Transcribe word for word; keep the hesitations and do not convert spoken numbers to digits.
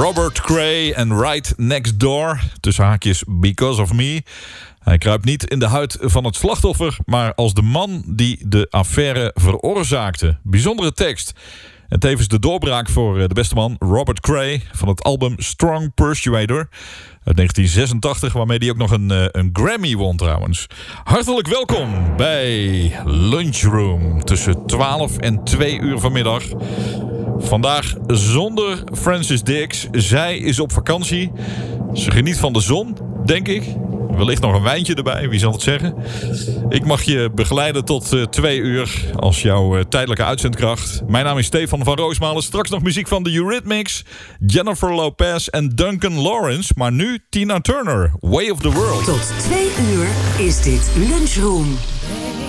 Robert Cray en Right Next Door. Tussen haakjes Because of Me. Hij kruipt niet in de huid van het slachtoffer, maar als de man die de affaire veroorzaakte. Bijzondere tekst. En tevens de doorbraak voor de beste man Robert Cray van het album Strong Persuader uit negentien zesentachtig, waarmee hij ook nog een, een Grammy won trouwens. Hartelijk welkom bij Lunchroom tussen twaalf en twee uur vanmiddag. Vandaag zonder Francis Dix. Zij is op vakantie. Ze geniet van de zon, denk ik. Wellicht nog een wijntje erbij, wie zal het zeggen. Ik mag je begeleiden tot uh, twee uur als jouw uh, tijdelijke uitzendkracht. Mijn naam is Stefan van Roosmalen. Straks nog muziek van de Eurythmics, Jennifer Lopez en Duncan Lawrence. Maar nu Tina Turner, Way of the World. Tot twee uur is dit Lunchroom.